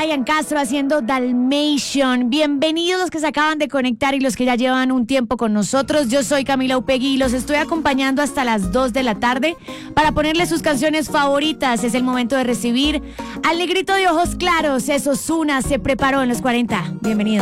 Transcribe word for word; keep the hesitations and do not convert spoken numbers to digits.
Brian Castro haciendo Dalmatian. Bienvenidos los que se acaban de conectar y los que ya llevan un tiempo con nosotros. Yo soy Camila Upegui y los estoy acompañando hasta las dos de la tarde para ponerles sus canciones favoritas. Es el momento de recibir al negrito de ojos claros. Es Ozuna, se preparó en los cuarenta. Bienvenidos.